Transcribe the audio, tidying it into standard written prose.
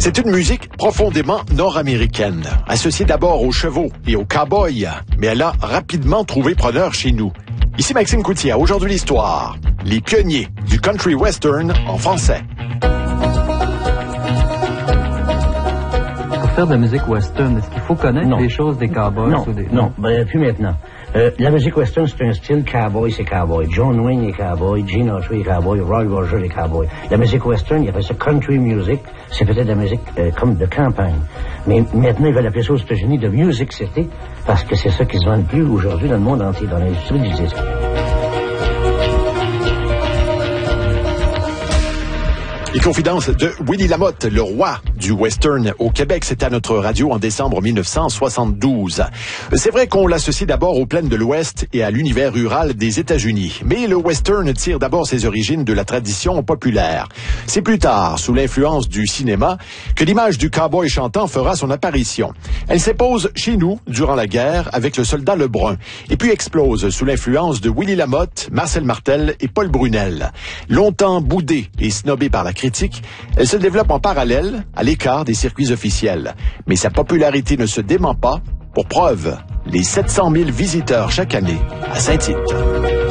C'est une musique profondément nord-américaine, associée d'abord aux chevaux et aux cow-boys, mais elle a rapidement trouvé preneur chez nous. Ici Maxime Coutier, aujourd'hui l'histoire. Les pionniers du country western en français. Pour faire de la musique western, est-ce qu'il faut connaître des choses des cowboys? Non, plus maintenant. La musique western, c'est un style cowboy, c'est cowboy. John Wayne est cowboy, Gene Autry est cowboy, Roy Rogers est cowboy. La musique western, il appelle ça country music, c'est peut-être de la musique comme de campagne. Mais maintenant, ils veulent appeler ça aux États-Unis de Music City, parce que c'est ça qui se vend le plus aujourd'hui dans le monde entier, dans l'industrie du disque. Les confidences de Willie Lamotte, le roi du western au Québec. C'était à notre radio en décembre 1972. C'est vrai qu'on l'associe d'abord aux plaines de l'Ouest et à l'univers rural des États-Unis. Mais le western tire d'abord ses origines de la tradition populaire. C'est plus tard, sous l'influence du cinéma, que l'image du cowboy chantant fera son apparition. Elle s'impose chez nous durant la guerre avec le soldat Lebrun et puis explose sous l'influence de Willie Lamotte, Marcel Martel et Paul Brunel. Longtemps boudée et snobée par la critique, elle se développe en parallèle, à l'écart des circuits officiels. Mais sa popularité ne se dément pas. Pour preuve, les 700 000 visiteurs chaque année à Saint-Tite.